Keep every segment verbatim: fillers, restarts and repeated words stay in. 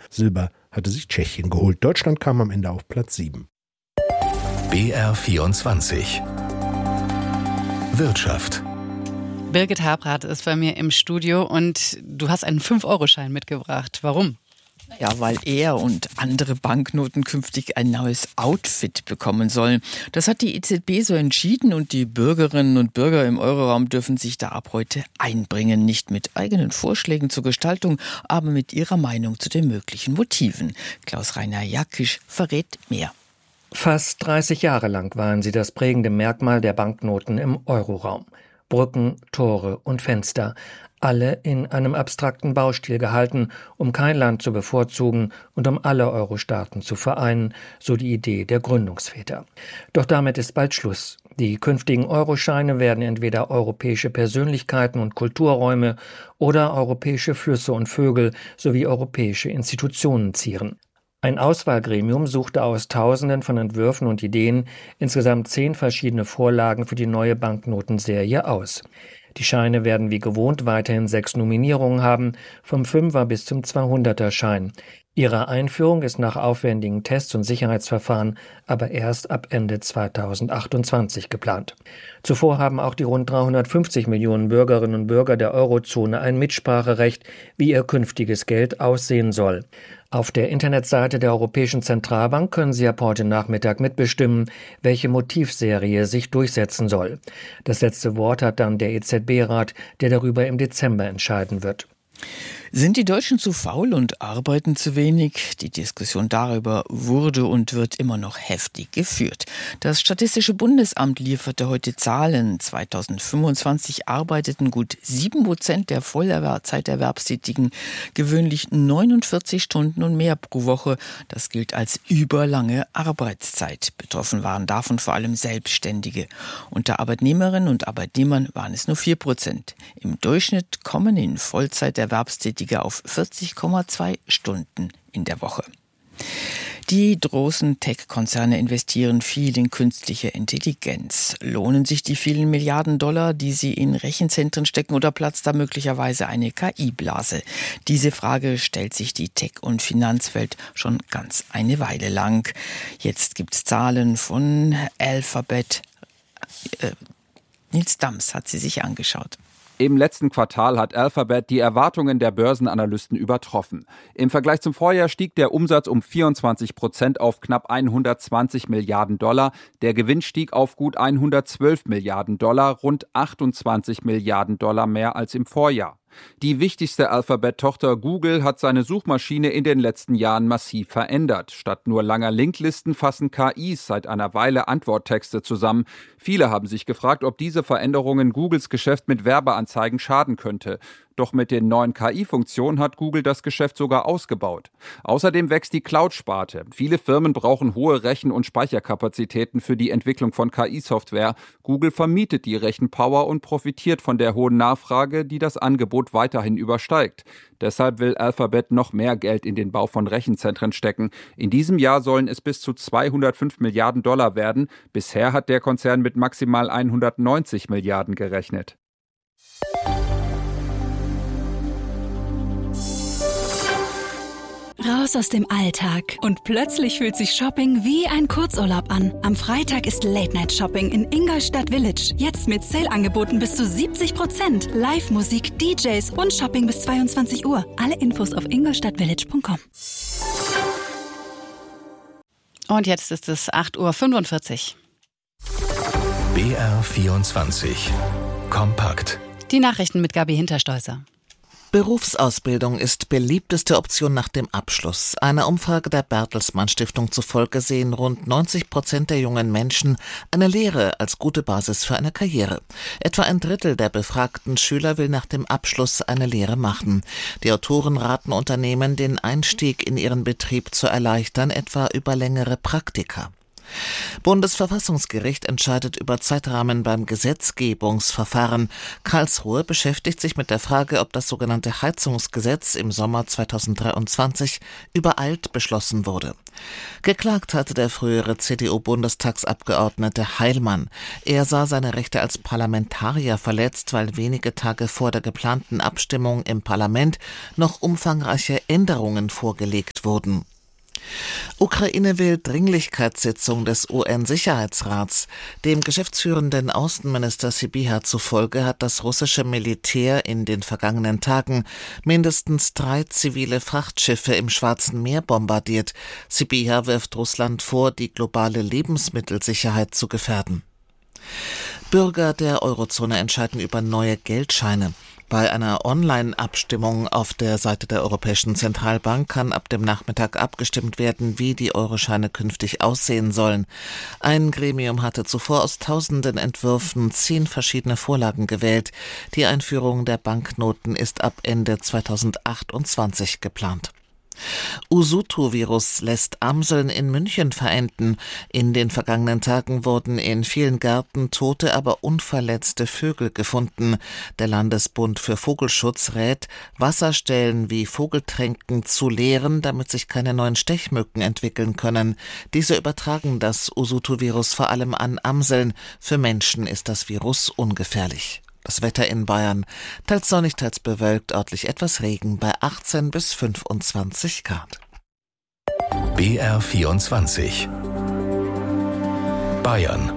Silber hatte sich Tschechien geholt. Deutschland kam am Ende auf Platz sieben. B R vierundzwanzig Wirtschaft. Birgit Habrath ist bei mir im Studio und du hast einen fünf Euro Schein mitgebracht. Warum? Ja, weil er und andere Banknoten künftig ein neues Outfit bekommen sollen. Das hat die E Z B so entschieden und die Bürgerinnen und Bürger im Euroraum dürfen sich da ab heute einbringen. Nicht mit eigenen Vorschlägen zur Gestaltung, aber mit ihrer Meinung zu den möglichen Motiven. Klaus-Rainer Jakisch verrät mehr. Fast dreißig Jahre lang waren sie das prägende Merkmal der Banknoten im Euroraum. Brücken, Tore und Fenster, alle in einem abstrakten Baustil gehalten, um kein Land zu bevorzugen und um alle Euro-Staaten zu vereinen, so die Idee der Gründungsväter. Doch damit ist bald Schluss. Die künftigen Euroscheine werden entweder europäische Persönlichkeiten und Kulturräume oder europäische Flüsse und Vögel sowie europäische Institutionen zieren. Ein Auswahlgremium suchte aus Tausenden von Entwürfen und Ideen insgesamt zehn verschiedene Vorlagen für die neue Banknotenserie aus. Die Scheine werden wie gewohnt weiterhin sechs Nominierungen haben, vom Fünfer bis zum zweihunderter Schein. Ihre Einführung ist nach aufwendigen Tests und Sicherheitsverfahren aber erst ab Ende zweitausendachtundzwanzig geplant. Zuvor haben auch die rund dreihundertfünfzig Millionen Bürgerinnen und Bürger der Eurozone ein Mitspracherecht, wie ihr künftiges Geld aussehen soll. Auf der Internetseite der Europäischen Zentralbank können Sie ab heute Nachmittag mitbestimmen, welche Motivserie sich durchsetzen soll. Das letzte Wort hat dann der E Z B-Rat, der darüber im Dezember entscheiden wird. Sind die Deutschen zu faul und arbeiten zu wenig? Die Diskussion darüber wurde und wird immer noch heftig geführt. Das Statistische Bundesamt lieferte heute Zahlen. zweitausendfünfundzwanzig arbeiteten gut sieben Prozent der Vollzeiterwerbstätigen gewöhnlich neunundvierzig Stunden und mehr pro Woche. Das gilt als überlange Arbeitszeit. Betroffen waren davon vor allem Selbstständige. Unter Arbeitnehmerinnen und Arbeitnehmern waren es nur vier Prozent. Im Durchschnitt kommen in Vollzeiterwerbstätige auf vierzig Komma zwei Stunden in der Woche. Die großen Tech-Konzerne investieren viel in künstliche Intelligenz. Lohnen sich die vielen Milliarden Dollar, die sie in Rechenzentren stecken, oder platzt da möglicherweise eine K I-Blase? Diese Frage stellt sich die Tech- und Finanzwelt schon ganz eine Weile lang. Jetzt gibt's Zahlen von Alphabet. Äh, Nils Dams hat sie sich angeschaut. Im letzten Quartal hat Alphabet die Erwartungen der Börsenanalysten übertroffen. Im Vergleich zum Vorjahr stieg der Umsatz um vierundzwanzig Prozent auf knapp hundertzwanzig Milliarden Dollar. Der Gewinn stieg auf gut hundertzwölf Milliarden Dollar, rund achtundzwanzig Milliarden Dollar mehr als im Vorjahr. Die wichtigste Alphabet-Tochter Google hat seine Suchmaschine in den letzten Jahren massiv verändert. Statt nur langer Linklisten fassen K Is seit einer Weile Antworttexte zusammen. Viele haben sich gefragt, ob diese Veränderungen Googles Geschäft mit Werbeanzeigen schaden könnte. Doch mit den neuen K I-Funktionen hat Google das Geschäft sogar ausgebaut. Außerdem wächst die Cloud-Sparte. Viele Firmen brauchen hohe Rechen- und Speicherkapazitäten für die Entwicklung von K I-Software. Google vermietet die Rechenpower und profitiert von der hohen Nachfrage, die das Angebot weiterhin übersteigt. Deshalb will Alphabet noch mehr Geld in den Bau von Rechenzentren stecken. In diesem Jahr sollen es bis zu zweihundertfünf Milliarden Dollar werden. Bisher hat der Konzern mit maximal hundertneunzig Milliarden gerechnet. Raus aus dem Alltag und plötzlich fühlt sich Shopping wie ein Kurzurlaub an. Am Freitag ist Late-Night-Shopping in Ingolstadt Village. Jetzt mit Sale-Angeboten bis zu siebzig Prozent. Live-Musik, D Js und Shopping bis zweiundzwanzig Uhr. Alle Infos auf ingolstadtvillage punkt com. Und jetzt ist es acht Uhr fünfundvierzig. B R vierundzwanzig Kompakt. Die Nachrichten mit Gabi Hinterstolzer. Berufsausbildung ist beliebteste Option nach dem Abschluss. Einer Umfrage der Bertelsmann Stiftung zufolge sehen rund neunzig Prozent der jungen Menschen eine Lehre als gute Basis für eine Karriere. Etwa ein Drittel der befragten Schüler will nach dem Abschluss eine Lehre machen. Die Autoren raten Unternehmen, den Einstieg in ihren Betrieb zu erleichtern, etwa über längere Praktika. Bundesverfassungsgericht entscheidet über Zeitrahmen beim Gesetzgebungsverfahren. Karlsruhe beschäftigt sich mit der Frage, ob das sogenannte Heizungsgesetz im Sommer zweitausenddreiundzwanzig übereilt beschlossen wurde. Geklagt hatte der frühere C D U-Bundestagsabgeordnete Heilmann. Er sah seine Rechte als Parlamentarier verletzt, weil wenige Tage vor der geplanten Abstimmung im Parlament noch umfangreiche Änderungen vorgelegt wurden. Ukraine will Dringlichkeitssitzung des U N-Sicherheitsrats. Dem geschäftsführenden Außenminister Sybiha zufolge hat das russische Militär in den vergangenen Tagen mindestens drei zivile Frachtschiffe im Schwarzen Meer bombardiert. Sybiha wirft Russland vor, die globale Lebensmittelsicherheit zu gefährden. Bürger der Eurozone entscheiden über neue Geldscheine. Bei einer Online-Abstimmung auf der Seite der Europäischen Zentralbank kann ab dem Nachmittag abgestimmt werden, wie die Euroscheine künftig aussehen sollen. Ein Gremium hatte zuvor aus tausenden Entwürfen zehn verschiedene Vorlagen gewählt. Die Einführung der Banknoten ist ab Ende zweitausendachtundzwanzig geplant. Usutu-Virus lässt Amseln in München verenden. In den vergangenen Tagen wurden in vielen Gärten tote, aber unverletzte Vögel gefunden. Der Landesbund für Vogelschutz rät, Wasserstellen wie Vogeltränken zu leeren, damit sich keine neuen Stechmücken entwickeln können. Diese übertragen das Usutu-Virus vor allem an Amseln. Für Menschen ist das Virus ungefährlich. Das Wetter in Bayern, teils sonnig, teils bewölkt, örtlich etwas Regen bei achtzehn bis fünfundzwanzig Grad. B R vierundzwanzig Bayern.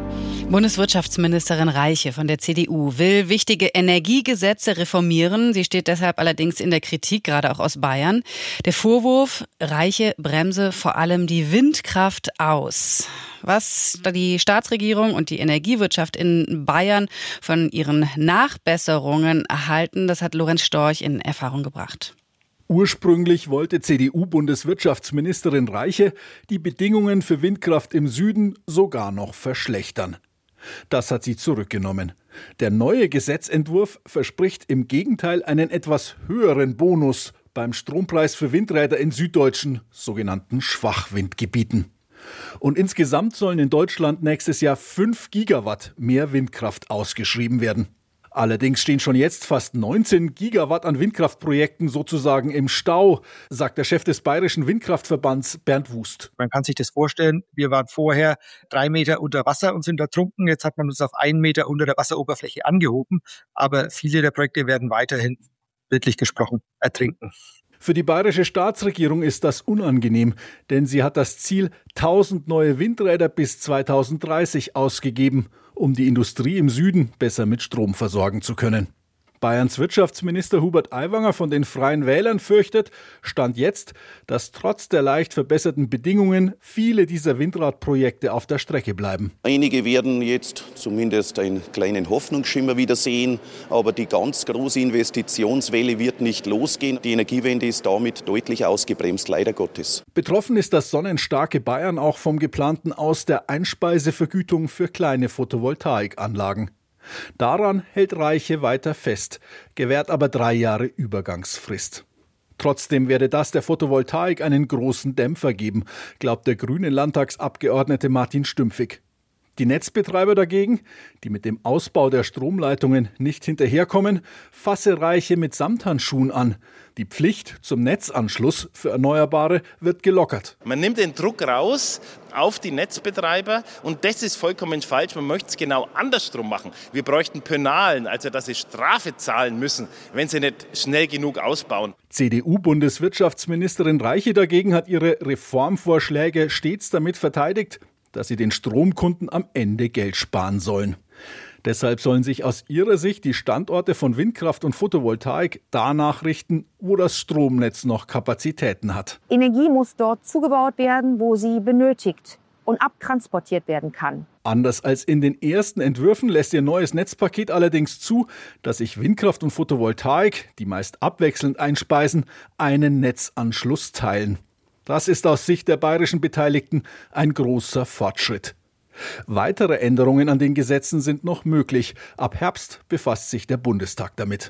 Bundeswirtschaftsministerin Reiche von der C D U will wichtige Energiegesetze reformieren. Sie steht deshalb allerdings in der Kritik, gerade auch aus Bayern. Der Vorwurf, Reiche bremse vor allem die Windkraft aus. Was die Staatsregierung und die Energiewirtschaft in Bayern von ihren Nachbesserungen erhalten, das hat Lorenz Storch in Erfahrung gebracht. Ursprünglich wollte C D U-Bundeswirtschaftsministerin Reiche die Bedingungen für Windkraft im Süden sogar noch verschlechtern. Das hat sie zurückgenommen. Der neue Gesetzentwurf verspricht im Gegenteil einen etwas höheren Bonus beim Strompreis für Windräder in süddeutschen, sogenannten Schwachwindgebieten. Und insgesamt sollen in Deutschland nächstes Jahr fünf Gigawatt mehr Windkraft ausgeschrieben werden. Allerdings stehen schon jetzt fast neunzehn Gigawatt an Windkraftprojekten sozusagen im Stau, sagt der Chef des Bayerischen Windkraftverbands Bernd Wust. Man kann sich das vorstellen, wir waren vorher drei Meter unter Wasser und sind ertrunken. Jetzt hat man uns auf einen Meter unter der Wasseroberfläche angehoben. Aber viele der Projekte werden weiterhin, bildlich gesprochen, ertrinken. Für die bayerische Staatsregierung ist das unangenehm, denn sie hat das Ziel tausend neue Windräder bis zweitausenddreißig ausgegeben, um die Industrie im Süden besser mit Strom versorgen zu können. Bayerns Wirtschaftsminister Hubert Aiwanger von den Freien Wählern fürchtet, Stand jetzt, dass trotz der leicht verbesserten Bedingungen viele dieser Windradprojekte auf der Strecke bleiben. Einige werden jetzt zumindest einen kleinen Hoffnungsschimmer wieder sehen, aber die ganz große Investitionswelle wird nicht losgehen. Die Energiewende ist damit deutlich ausgebremst, leider Gottes. Betroffen ist das sonnenstarke Bayern auch vom geplanten Aus der Einspeisevergütung für kleine Photovoltaikanlagen. Daran hält Reiche weiter fest, gewährt aber drei Jahre Übergangsfrist. Trotzdem werde das der Photovoltaik einen großen Dämpfer geben, glaubt der grüne Landtagsabgeordnete Martin Stümpfig. Die Netzbetreiber dagegen, die mit dem Ausbau der Stromleitungen nicht hinterherkommen, fasse Reiche mit Samthandschuhen an. Die Pflicht zum Netzanschluss für Erneuerbare wird gelockert. Man nimmt den Druck raus auf die Netzbetreiber und das ist vollkommen falsch. Man möchte es genau andersrum machen. Wir bräuchten Penalen, also dass sie Strafe zahlen müssen, wenn sie nicht schnell genug ausbauen. C D U-Bundeswirtschaftsministerin Reiche dagegen hat ihre Reformvorschläge stets damit verteidigt, dass sie den Stromkunden am Ende Geld sparen sollen. Deshalb sollen sich aus ihrer Sicht die Standorte von Windkraft und Photovoltaik danach richten, wo das Stromnetz noch Kapazitäten hat. Energie muss dort zugebaut werden, wo sie benötigt und abtransportiert werden kann. Anders als in den ersten Entwürfen lässt ihr neues Netzpaket allerdings zu, dass sich Windkraft und Photovoltaik, die meist abwechselnd einspeisen, einen Netzanschluss teilen. Das ist aus Sicht der bayerischen Beteiligten ein großer Fortschritt. Weitere Änderungen an den Gesetzen sind noch möglich. Ab Herbst befasst sich der Bundestag damit.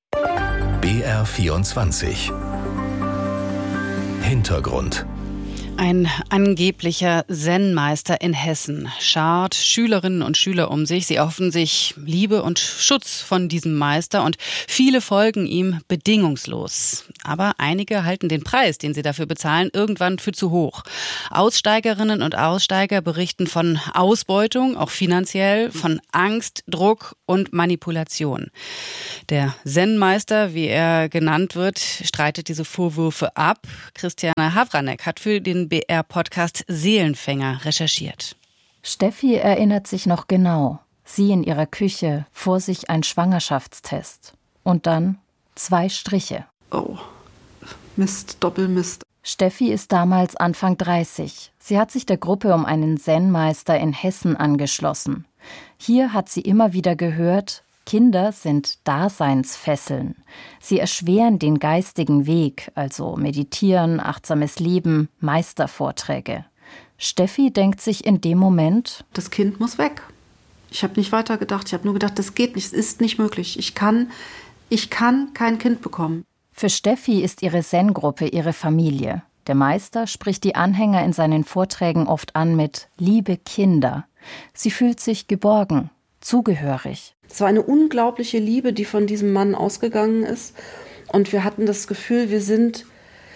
B R vierundzwanzig Hintergrund. Ein angeblicher Zen-Meister in Hessen schart Schülerinnen und Schüler um sich. Sie erhoffen sich Liebe und Schutz von diesem Meister und viele folgen ihm bedingungslos. Aber einige halten den Preis, den sie dafür bezahlen, irgendwann für zu hoch. Aussteigerinnen und Aussteiger berichten von Ausbeutung, auch finanziell, von Angst, Druck und Manipulation. Der Zen-Meister, wie er genannt wird, streitet diese Vorwürfe ab. Christiane Havranek hat für den B R-Podcast Seelenfänger recherchiert. Steffi erinnert sich noch genau. Sie in ihrer Küche, vor sich ein Schwangerschaftstest. Und dann zwei Striche. Oh, Mist, Doppelmist. Steffi ist damals Anfang dreißig. Sie hat sich der Gruppe um einen Zen-Meister in Hessen angeschlossen. Hier hat sie immer wieder gehört, Kinder sind Daseinsfesseln. Sie erschweren den geistigen Weg, also Meditieren, achtsames Leben, Meistervorträge. Steffi denkt sich in dem Moment: Das Kind muss weg. Ich habe nicht weiter gedacht. Ich habe nur gedacht, das geht nicht, es ist nicht möglich. Ich kann, ich kann kein Kind bekommen. Für Steffi ist ihre Zen-Gruppe ihre Familie. Der Meister spricht die Anhänger in seinen Vorträgen oft an mit »liebe Kinder«. Sie fühlt sich geborgen, zugehörig. Es war eine unglaubliche Liebe, die von diesem Mann ausgegangen ist. Und wir hatten das Gefühl, wir sind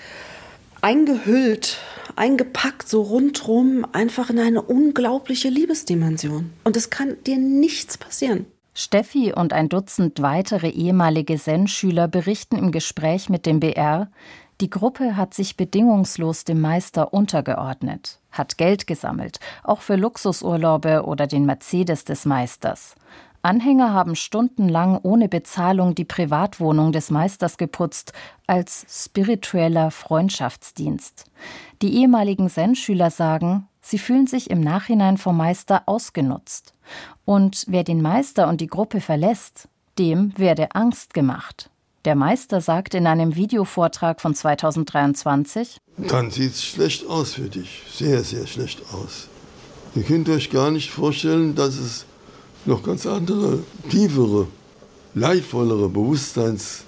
eingehüllt, eingepackt, so rundrum, einfach in eine unglaubliche Liebesdimension. Und es kann dir nichts passieren. Steffi und ein Dutzend weitere ehemalige Zen-Schüler berichten im Gespräch mit dem B R, die Gruppe hat sich bedingungslos dem Meister untergeordnet, hat Geld gesammelt, auch für Luxusurlaube oder den Mercedes des Meisters. Anhänger haben stundenlang ohne Bezahlung die Privatwohnung des Meisters geputzt, als spiritueller Freundschaftsdienst. Die ehemaligen Zen-Schüler sagen, sie fühlen sich im Nachhinein vom Meister ausgenutzt. Und wer den Meister und die Gruppe verlässt, dem werde Angst gemacht. Der Meister sagt in einem Videovortrag von zweitausenddreiundzwanzig: Dann sieht es schlecht aus für dich, sehr, sehr schlecht aus. Ihr könnt euch gar nicht vorstellen, dass es noch ganz andere, tiefere, leidvollere Bewusstseins-,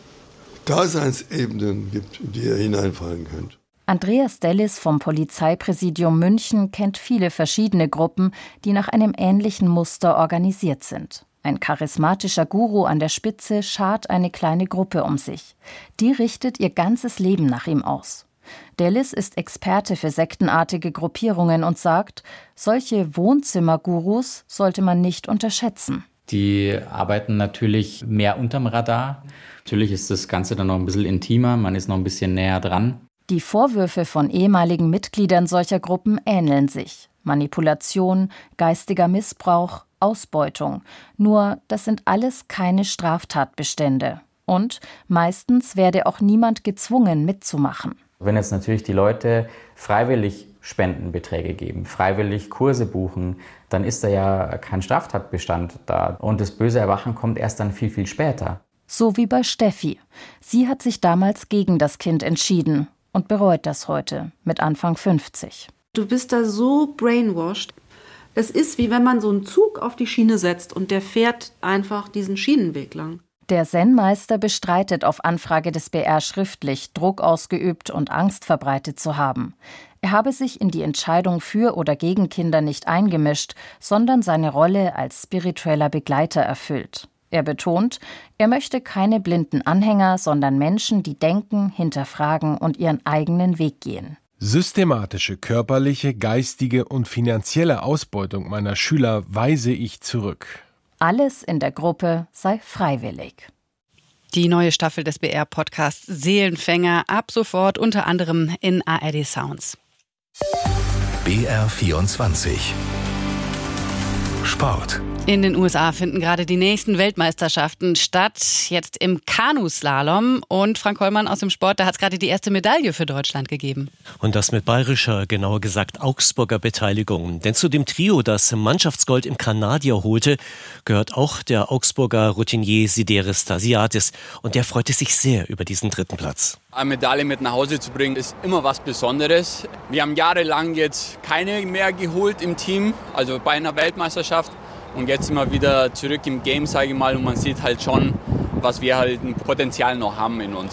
Daseinsebenen gibt, in die ihr hineinfallen könnt. Andreas Dellis vom Polizeipräsidium München kennt viele verschiedene Gruppen, die nach einem ähnlichen Muster organisiert sind. Ein charismatischer Guru an der Spitze schart eine kleine Gruppe um sich. Die richtet ihr ganzes Leben nach ihm aus. Dellis ist Experte für sektenartige Gruppierungen und sagt, solche Wohnzimmergurus sollte man nicht unterschätzen. Die arbeiten natürlich mehr unterm Radar. Natürlich ist das Ganze dann noch ein bisschen intimer, man ist noch ein bisschen näher dran. Die Vorwürfe von ehemaligen Mitgliedern solcher Gruppen ähneln sich. Manipulation, geistiger Missbrauch, Ausbeutung. Nur, das sind alles keine Straftatbestände. Und meistens werde auch niemand gezwungen, mitzumachen. Wenn jetzt natürlich die Leute freiwillig Spendenbeträge geben, freiwillig Kurse buchen, dann ist da ja kein Straftatbestand da. Und das böse Erwachen kommt erst dann viel, viel später. So wie bei Steffi. Sie hat sich damals gegen das Kind entschieden und bereut das heute, mit Anfang fünfzig. Du bist da so brainwashed. Es ist wie wenn man so einen Zug auf die Schiene setzt und der fährt einfach diesen Schienenweg lang. Der Zen-Meister bestreitet auf Anfrage des B R schriftlich, Druck ausgeübt und Angst verbreitet zu haben. Er habe sich in die Entscheidung für oder gegen Kinder nicht eingemischt, sondern seine Rolle als spiritueller Begleiter erfüllt. Er betont, er möchte keine blinden Anhänger, sondern Menschen, die denken, hinterfragen und ihren eigenen Weg gehen. Systematische körperliche, geistige und finanzielle Ausbeutung meiner Schüler weise ich zurück. Alles in der Gruppe sei freiwillig. Die neue Staffel des B R-Podcasts Seelenfänger ab sofort unter anderem in A R D Sounds. B R vierundzwanzig Sport. In den U S A finden gerade die nächsten Weltmeisterschaften statt, jetzt im Kanuslalom. Und Frank Hollmann aus dem Sport, da hat es gerade die erste Medaille für Deutschland gegeben. Und das mit bayerischer, genauer gesagt Augsburger Beteiligung. Denn zu dem Trio, das Mannschaftsgold im Kanadier holte, gehört auch der Augsburger Routinier Sideris Stasiadis. Und der freute sich sehr über diesen dritten Platz. Eine Medaille mit nach Hause zu bringen, ist immer was Besonderes. Wir haben jahrelang jetzt keine mehr geholt im Team, also bei einer Weltmeisterschaft. Und jetzt sind wir wieder zurück im Game, sage ich mal, und man sieht halt schon, was wir halt ein Potenzial noch haben in uns.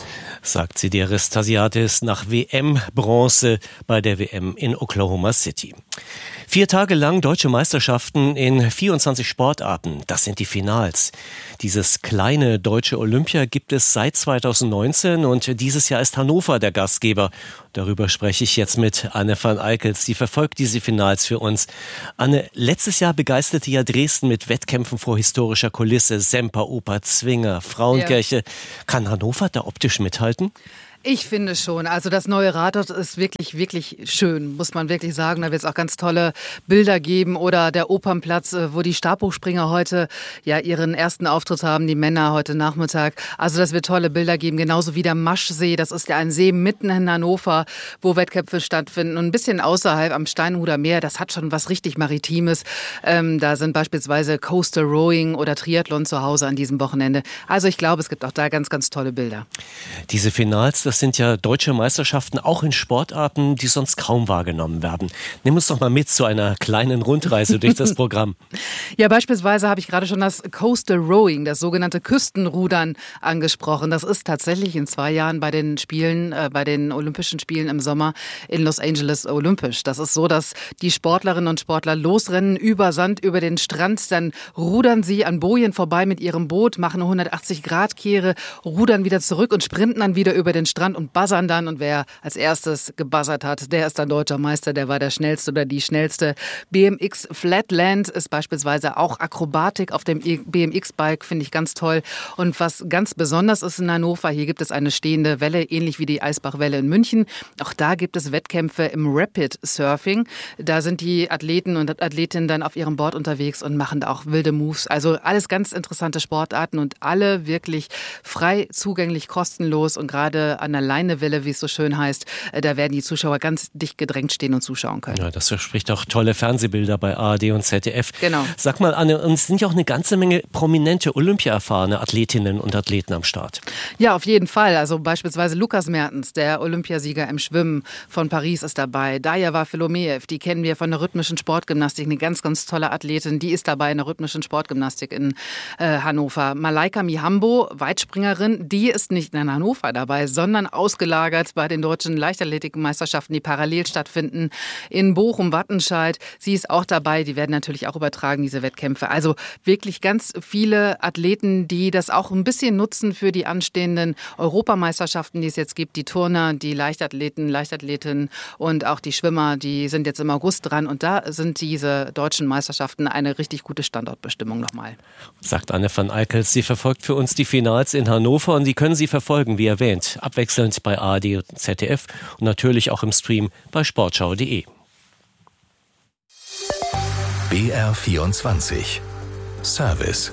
sagt Sideris Tassiadis nach W M-Bronze bei der W M in Oklahoma City. Vier Tage lang deutsche Meisterschaften in vierundzwanzig Sportarten. Das sind die Finals. Dieses kleine deutsche Olympia gibt es seit zweitausendneunzehn und dieses Jahr ist Hannover der Gastgeber. Darüber spreche ich jetzt mit Anne van Eickels, die verfolgt diese Finals für uns. Anne, letztes Jahr begeisterte ja Dresden mit Wettkämpfen vor historischer Kulisse, Semperoper, Zwinger, Frauenkirche. Ja. Kann Hannover da optisch mithalten? Ich finde schon. Also das neue Rathaus ist wirklich, wirklich schön, muss man wirklich sagen. Da wird es auch ganz tolle Bilder geben. Oder der Opernplatz, wo die Stabhochspringer heute ja ihren ersten Auftritt haben, die Männer heute Nachmittag. Also das wird tolle Bilder geben. Genauso wie der Maschsee. Das ist ja ein See mitten in Hannover, wo Wettkämpfe stattfinden. Und ein bisschen außerhalb am Steinhuder Meer, das hat schon was richtig Maritimes. Ähm, da sind beispielsweise Coastal Rowing oder Triathlon zu Hause an diesem Wochenende. Also ich glaube, es gibt auch da ganz, ganz tolle Bilder. Diese Finals, das sind ja deutsche Meisterschaften auch in Sportarten, die sonst kaum wahrgenommen werden. Nimm uns doch mal mit zu einer kleinen Rundreise durch das Programm. Ja, beispielsweise habe ich gerade schon das Coastal Rowing, das sogenannte Küstenrudern angesprochen. Das ist tatsächlich in zwei Jahren bei den Spielen, äh, bei den Olympischen Spielen im Sommer in Los Angeles olympisch. Das ist so, dass die Sportlerinnen und Sportler losrennen über Sand, über den Strand, dann rudern sie an Bojen vorbei mit ihrem Boot, machen eine hundertachtzig Grad Kehre, rudern wieder zurück und sprinten dann wieder über den Strand und buzzern dann. Und wer als erstes gebuzzert hat, der ist dann deutscher Meister, der war der Schnellste oder die Schnellste. B M X Flatland ist beispielsweise auch Akrobatik auf dem B M X-Bike, finde ich ganz toll. Und was ganz besonders ist in Hannover, hier gibt es eine stehende Welle, ähnlich wie die Eisbachwelle in München. Auch da gibt es Wettkämpfe im Rapid Surfing. Da sind die Athleten und Athletinnen dann auf ihrem Board unterwegs und machen da auch wilde Moves. Also alles ganz interessante Sportarten und alle wirklich frei zugänglich, kostenlos und gerade an der Leinewelle, wie es so schön heißt, da werden die Zuschauer ganz dicht gedrängt stehen und zuschauen können. Ja, das verspricht auch tolle Fernsehbilder bei A R D und Z D F. Genau. Sag mal, Anne, es sind ja auch eine ganze Menge prominente, Olympia-erfahrene Athletinnen und Athleten am Start. Ja, auf jeden Fall. Also beispielsweise Lukas Mertens, der Olympiasieger im Schwimmen von Paris, ist dabei. Dajava Filomeev, die kennen wir von der rhythmischen Sportgymnastik, eine ganz, ganz tolle Athletin, die ist dabei in der rhythmischen Sportgymnastik in äh, Hannover. Malaika Mihambo, Weitspringerin, die ist nicht in Hannover dabei, sondern ausgelagert bei den deutschen Leichtathletikmeisterschaften, die parallel stattfinden in Bochum, Wattenscheid. Sie ist auch dabei, die werden natürlich auch übertragen, diese Wettkämpfe. Also wirklich ganz viele Athleten, die das auch ein bisschen nutzen für die anstehenden Europameisterschaften, die es jetzt gibt. Die Turner, die Leichtathleten, Leichtathletinnen und auch die Schwimmer, die sind jetzt im August dran. Und da sind diese deutschen Meisterschaften eine richtig gute Standortbestimmung nochmal. Sagt Anne van Eickels. Sie verfolgt für uns die Finals in Hannover und Sie können sie verfolgen, wie erwähnt, abwechselnd bei A R D und Z D F und natürlich auch im Stream bei sportschau punkt de. B R vierundzwanzig Service.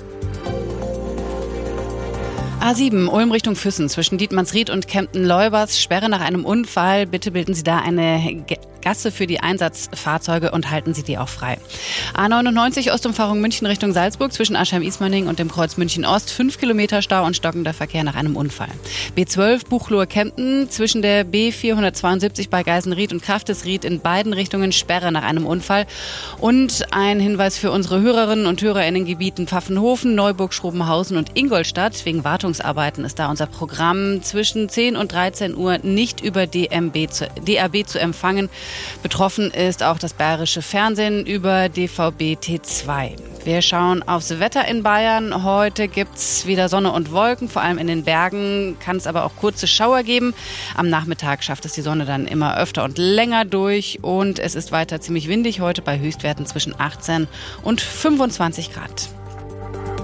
A sieben, Ulm Richtung Füssen, zwischen Dietmannsried und Kempten-Leubers. Sperre nach einem Unfall. Bitte bilden Sie da eine Gasse für die Einsatzfahrzeuge und halten Sie die auch frei. A neunundneunzig, Ostumfahrung München Richtung Salzburg, zwischen Aschheim-Ismaning und dem Kreuz München-Ost. Fünf Kilometer Stau und stockender Verkehr nach einem Unfall. B zwölf, Buchloe-Kempten, zwischen der B vierhundertzweiundsiebzig bei Geisenried und Kraftesried in beiden Richtungen Sperre nach einem Unfall. Und ein Hinweis für unsere Hörerinnen und Hörer in den Gebieten Pfaffenhofen, Neuburg, Schrobenhausen und Ingolstadt. Wegen Wartungsarbeiten ist da unser Programm zwischen zehn und dreizehn Uhr nicht über D M B zu, D A B zu empfangen. Betroffen ist auch das bayerische Fernsehen über D V B T zwei. Wir schauen aufs Wetter in Bayern. Heute gibt's wieder Sonne und Wolken, vor allem in den Bergen kann es aber auch kurze Schauer geben. Am Nachmittag schafft es die Sonne dann immer öfter und länger durch und es ist weiter ziemlich windig heute bei Höchstwerten zwischen achtzehn und fünfundzwanzig Grad.